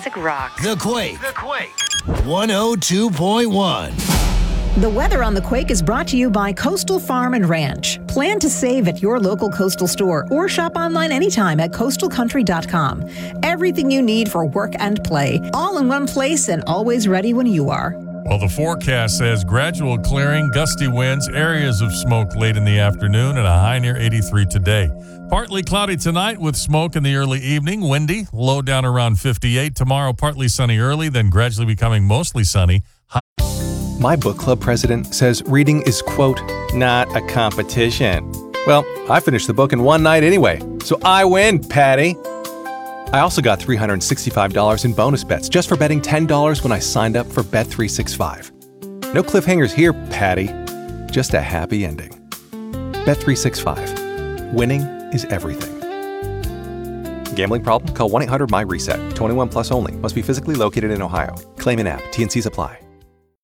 classic rock. The Quake. 102.1. The weather on The Quake is brought to you by Coastal Farm and Ranch. Plan to save at your local Coastal store or shop online anytime at coastalcountry.com. Everything you need for work and play, all in one place and always ready when you are. Well, the forecast says gradual clearing, gusty winds, areas of smoke late in the afternoon, and a high near 83 today. Partly cloudy tonight with smoke in the early evening, windy, low down around 58. Tomorrow, partly sunny early, then gradually becoming mostly sunny. My book club president says reading is, quote, not a competition. Well, I finished the book in one night anyway, so I win, Patty. I also got $365 in bonus bets just for betting $10 when I signed up for Bet365. No cliffhangers here, Patty. Just a happy ending. Bet365. Winning is everything. Gambling problem? Call 1-800-MY-RESET. 21 plus only. Must be physically located in Ohio. Claim in app. T&Cs apply.